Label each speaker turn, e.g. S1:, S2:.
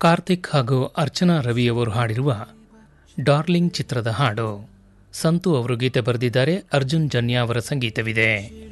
S1: ಕಾರ್ತಿಕ್ ಹಾಗೂ ಅರ್ಚನಾ ರವಿಯವರು ಹಾಡಿರುವ ಡಾರ್ಲಿಂಗ್ ಚಿತ್ರದ ಹಾಡು. ಸಂತು ಅವರು ಗೀತೆ ಬರೆದಿದ್ದಾರೆ, ಅರ್ಜುನ್ ಜನ್ಯ ಅವರ ಸಂಗೀತವಿದೆ.